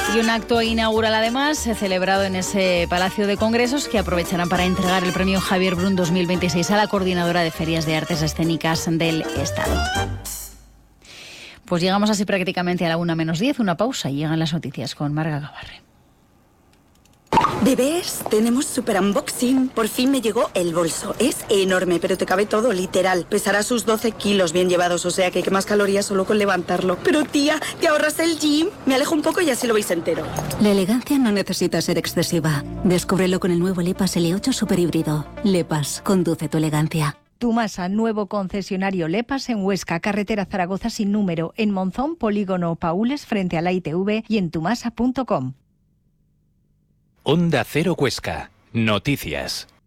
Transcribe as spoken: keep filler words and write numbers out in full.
Y un acto inaugural, además, celebrado en ese Palacio de Congresos, que aprovecharán para entregar el premio Javier Brun dos mil veintiséis a la coordinadora de Ferias de Artes Escénicas del Estado. Pues llegamos así prácticamente a la una menos diez, una pausa y llegan las noticias con Marga Gavarre. Bebés, tenemos super unboxing. Por fin me llegó el bolso. Es enorme, pero te cabe todo, literal. Pesará sus doce kilos bien llevados, o sea que quemas calorías solo con levantarlo. Pero tía, ¿te ahorras el gym? Me alejo un poco y así lo veis entero. La elegancia no necesita ser excesiva. Descúbrelo con el nuevo Lepas L ocho Super Híbrido. Lepas, conduce tu elegancia. Tumasa, nuevo concesionario Lepas en Huesca, carretera Zaragoza sin número, en Monzón, polígono Paules frente a la I T V y en tumasa punto com. Onda Cero Huesca. Noticias.